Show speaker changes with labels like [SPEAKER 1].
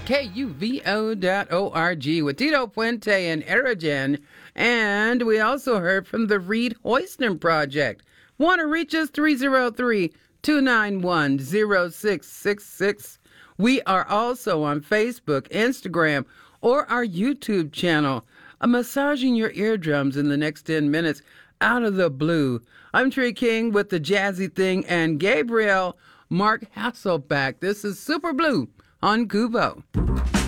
[SPEAKER 1] KUVO.org with Tito Puente and Erigen. And we also heard from the Reed Hoiston Project. Want to reach us? 303-291-0666. We are also on Facebook, Instagram, or our YouTube channel. I'm massaging your eardrums in the next 10 minutes out of the blue. I'm Tree King with the Jazzy Thing and Gabriel Mark Hasselback. This is Super Blue on Kubo.